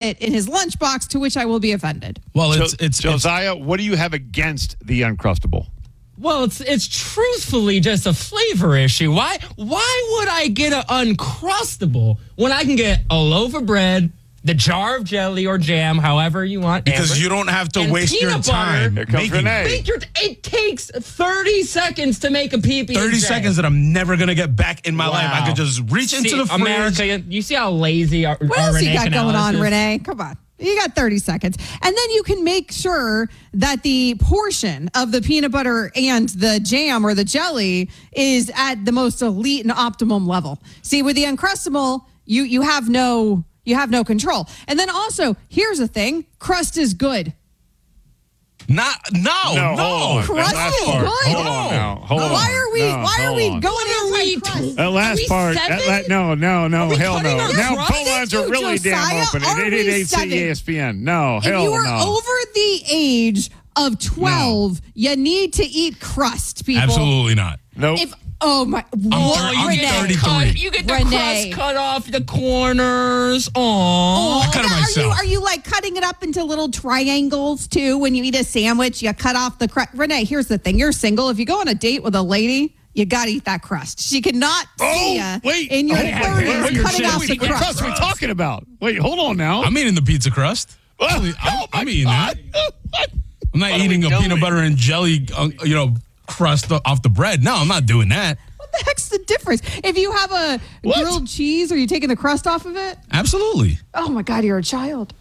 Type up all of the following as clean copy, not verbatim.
it in his lunchbox, to which I will be offended. Well, it's Josiah, what do you have against the Uncrustable? Well, it's truthfully just a flavor issue. Why would I get an Uncrustable when I can get a loaf of bread, the jar of jelly or jam, however you want? Because Amber, you don't have to and waste your peanut time. Here comes making Renee. It takes 30 seconds to make a PB&J. 30 seconds that I'm never going to get back in my life. I could just reach into the fridge. America, you see how lazy our What else Renee you got going on, Canales is? Renee? Come on. You got 30 seconds. And then you can make sure that the portion of the peanut butter and the jam or the jelly is at the most elite and optimum level. See, with the Uncrustable, you have no control. And then also, here's the thing, crust is good. No, hold on. Crust That last is part. good. Hold on now. Hold on. Why are we Hold on. going anti-crust? That last part. No, hell cutting no. our Now crust? phone lines are really damn open at Are we 888 seven? ESPN. No, If hell you are no. over the age of 12, you need to eat crust, people. Absolutely not. Nope. I'm I'm Renee. 33. You get the Renee. crust cut off the corners. Aww. I cut it myself. Are you like cutting it up into little triangles too? When you eat a sandwich, you cut off the crust. Renee, here's the thing. You're single. If you go on a date with a lady, you got to eat that crust. She cannot see you in your 30s cutting off the What crust crust. are we talking about? Wait, hold on now. I'm eating the pizza crust. I'm eating that. I'm not eating a peanut butter and jelly, crust off the bread. No, I'm not doing that. What the heck's the difference? If you have a grilled cheese, are you taking the crust off of it? Absolutely. Oh my God, you're a child.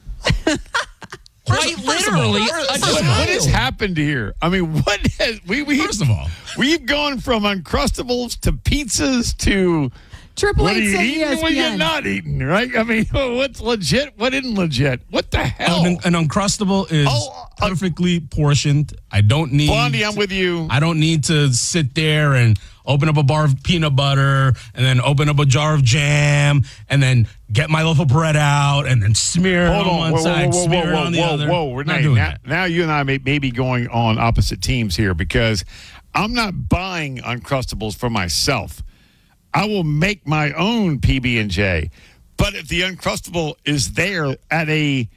Quite literally. What has happened here? I mean, what has First of all, we've gone from Uncrustables to pizzas to what are you eating? What are you not eating? Right? I mean, what's legit? What isn't legit? What the hell? an Uncrustable is perfectly portioned. I don't need Blondie, I'm with you. I don't need to sit there and open up a bar of peanut butter and then open up a jar of jam and then get my loaf of bread out and then smear it on one side, smear it on the other. Renee, now you and I may be going on opposite teams here because I'm not buying Uncrustables for myself. I will make my own PB&J. But if the Uncrustable is there at a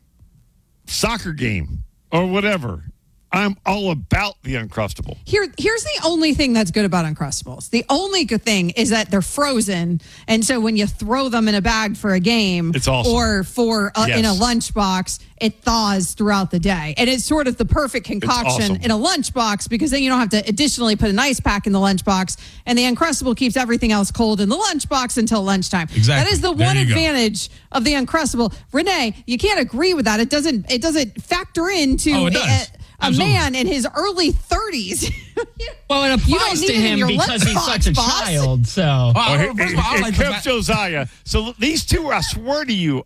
soccer game or whatever, I'm all about the Uncrustable. Here's the only thing that's good about Uncrustables. The only good thing is that they're frozen, and so when you throw them in a bag for a game, It's awesome. or for Yes. in a lunchbox, it thaws throughout the day, and it's sort of the perfect concoction awesome. in a lunchbox because then you don't have to additionally put an ice pack in the lunchbox, and the Uncrustable keeps everything else cold in the lunchbox until lunchtime. Exactly. That is the There one you go. advantage of the Uncrustable. Renee, you can't agree with that. It doesn't factor into Oh, it does. a Absolutely. man in his early 30s. Well, it You applies don't to need it in him your because he's lunchbox, such a boss. child. So First of all, I like the fact- Josiah. So these two, I swear to you,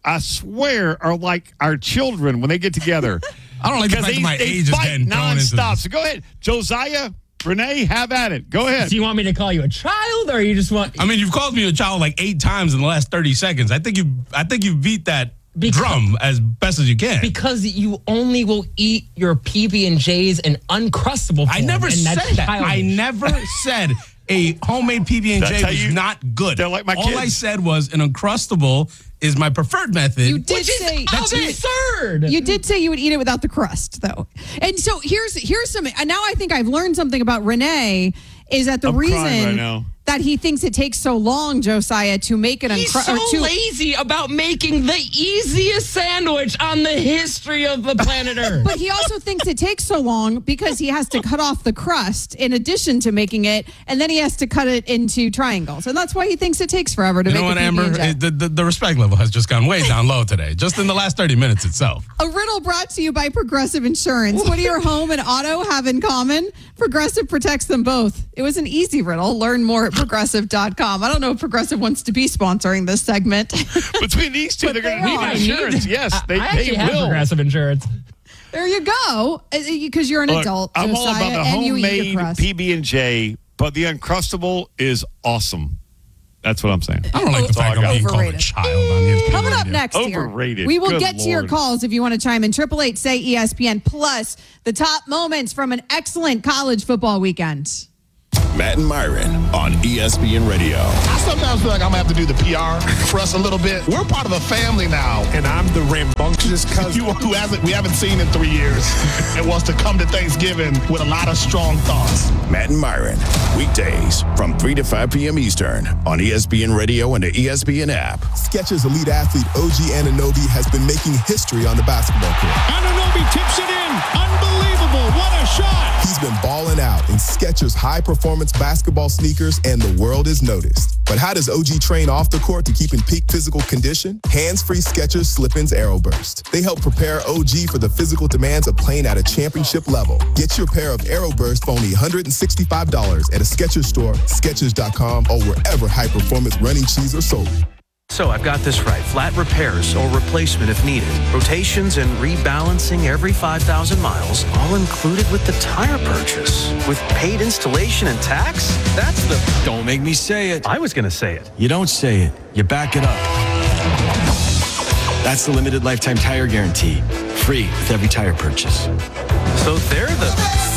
are like our children when they get together. I don't like the Because fact that my they age is fight getting thrown into nonstop. this. So go ahead, Josiah, Renee, have at it. Go ahead. do you want me to call you a child, or you just want? I mean, you've called me a child like 8 times in the last 30 seconds. I think you beat that drum as best as you can. Because you only will eat your PB&Js and Uncrustable form. I never and said that's that. I childish. never said a homemade PB&J That's how was not good. they're like my All kids. I said was an Uncrustable is my preferred method. You did Which is say absurd. you did say you would eat it without the crust, though. And so here's some. And now I think I've learned something about Renee. Is that the I'm crying reason right now. that he thinks it takes so long, Josiah, to make an He's so lazy about making the easiest sandwich on the history of the planet Earth. But he also thinks it takes so long because he has to cut off the crust in addition to making it, and then he has to cut it into triangles, and that's why he thinks it takes forever to You make know what, a Amber? PB&J. The respect level has just gone way down low today, just in the last 30 minutes itself. A riddle brought to you by Progressive Insurance. What do your home and auto have in common? Progressive protects them both. It was an easy riddle. Learn more at progressive.com. I don't know if Progressive wants to be sponsoring this segment. Between these two, they're going to they need are. insurance. Yes, I they actually have will. Progressive Insurance. There you go. Because you're an Look, adult, I'm Josiah, all about the and you eat homemade your crust. PB&J, but the Uncrustable is awesome. That's what I'm saying. I don't like the That's all fact I that I'm being got. called a Overrated. child on his Coming up next here, Overrated. we will Good get to your Lord. calls if you want to chime in. 888-SAY-ESPN, plus the top moments from an excellent college football weekend. Matt and Myron on ESPN Radio. I sometimes feel like I'm going to have to do the PR for us a little bit. We're part of a family now. And I'm the rambunctious cousin we haven't seen in 3 years and wants to come to Thanksgiving with a lot of strong thoughts. Matt and Myron, weekdays from 3 to 5 p.m. Eastern on ESPN Radio and the ESPN app. Skechers elite athlete OG Anunoby has been making history on the basketball court. Anunoby tips it in. Unbelievable. What a shot. He's been balling out in Skechers high-performance basketball sneakers, and the world has noticed. But how does OG train off the court to keep in peak physical condition? Hands-free Skechers Slip-ins AeroBurst. They help prepare OG for the physical demands of playing at a championship level. Get your pair of AeroBurst for only $165 at a Skechers store, Skechers.com, or wherever high-performance running shoes are sold. So I've got this right. Flat repairs or replacement if needed. Rotations and rebalancing every 5,000 miles, all included with the tire purchase. With paid installation and tax? That's the... Don't make me say it. I was going to say it. You don't say it. You back it up. That's the limited lifetime tire guarantee. Free with every tire purchase. So they're the...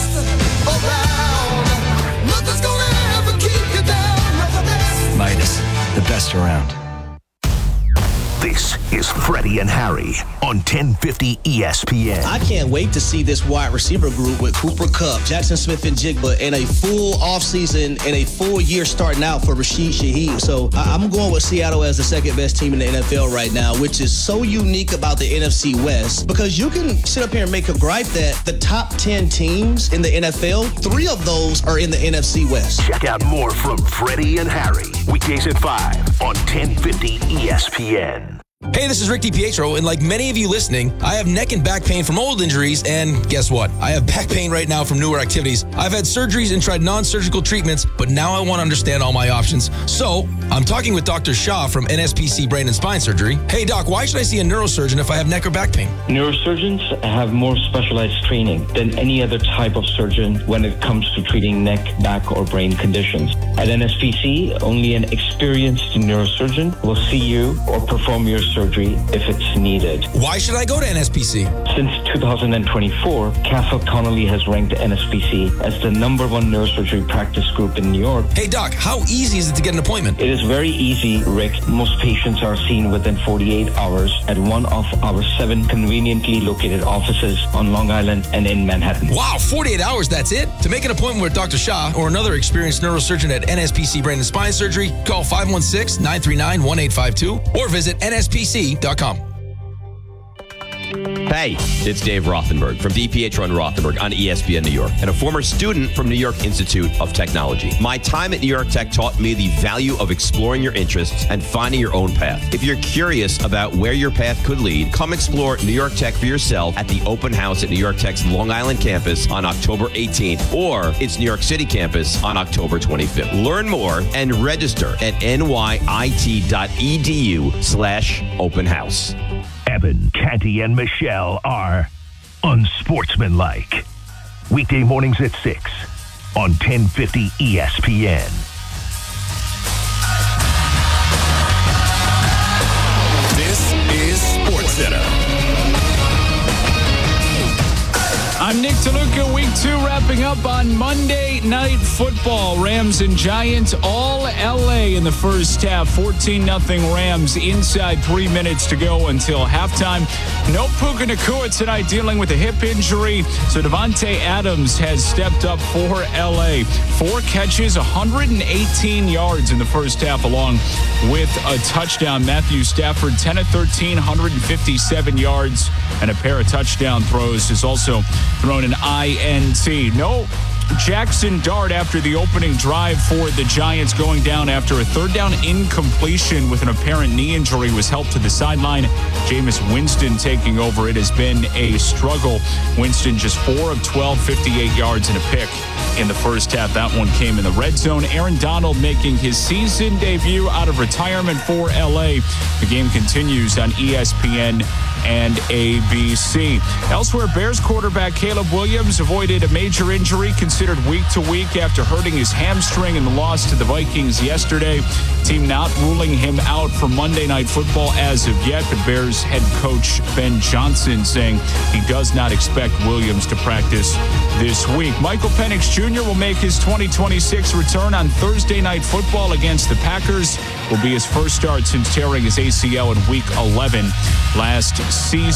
Midas, the best around. This is Freddie and Harry on 1050 ESPN. I can't wait to see this wide receiver group with Cooper Kupp, Jackson Smith-Njigba in a full offseason and a full year starting out for Rashid Shaheed. So I'm going with Seattle as the second best team in the NFL right now, which is so unique about the NFC West because you can sit up here and make a gripe that the top 10 teams in the NFL, 3 of those are in the NFC West. Check out more from Freddie and Harry, weekdays at 5 on 1050 ESPN. Hey, this is Rick DiPietro, and like many of you listening, I have neck and back pain from old injuries, and guess what? I have back pain right now from newer activities. I've had surgeries and tried non-surgical treatments, but now I want to understand all my options. So, I'm talking with Dr. Shah from NSPC Brain and Spine Surgery. Hey, Doc, why should I see a neurosurgeon if I have neck or back pain? Neurosurgeons have more specialized training than any other type of surgeon when it comes to treating neck, back, or brain conditions. At NSPC, only an experienced neurosurgeon will see you or perform your surgery if it's needed. Why should I go to NSPC? Since 2024, Castle Connolly has ranked NSPC as the #1 neurosurgery practice group in New York. Hey, Doc, how easy is it to get an appointment? It is very easy, Rick. Most patients are seen within 48 hours at one of our 7 conveniently located offices on Long Island and in Manhattan. Wow, 48 hours, that's it? To make an appointment with Dr. Shah or another experienced neurosurgeon at NSPC Brain and Spine Surgery, call 516-939-1852 or visit NSPC.com. Hey, it's Dave Rothenberg from DiPietro and Rothenberg on ESPN New York and a former student from New York Institute of Technology. My time at New York Tech taught me the value of exploring your interests and finding your own path. If you're curious about where your path could lead, come explore New York Tech for yourself at the open house at New York Tech's Long Island campus on October 18th or its New York City campus on October 25th. Learn more and register at nyit.edu/open house. Evan, Canty, and Michelle are unsportsmanlike. Weekday mornings at 6 on 1050 ESPN. This is SportsCenter. I'm Nick DeLuca. Week 2 wrapping up on Monday Night Football. Rams and Giants, all L.A. in the first half. 14-0 Rams inside 3 minutes to go until halftime. No Puka Nacua tonight dealing with a hip injury. So Devontae Adams has stepped up for L.A. 4 catches, 118 yards in the first half along with a touchdown. Matthew Stafford, 10 of 13, 157 yards and a pair of touchdown throws. Is also thrown an INT. No Jackson Dart after the opening drive for the Giants, going down after a third down incompletion with an apparent knee injury, was helped to the sideline. Jameis Winston taking over. It has been a struggle. Winston just 4 of 12, 58 yards and a pick in the first half. That one came in the red zone. Aaron Donald making his season debut out of retirement for LA. The game continues on ESPN and ABC. Elsewhere, Bears quarterback Caleb Williams avoided a major injury concerning considered week to week after hurting his hamstring in the loss to the Vikings yesterday. Team not ruling him out for Monday Night Football as of yet, but Bears head coach Ben Johnson saying he does not expect Williams to practice this week. Michael Penix Jr. will make his 2026 return on Thursday Night Football against the Packers. Will be his first start since tearing his ACL in Week 11 last season.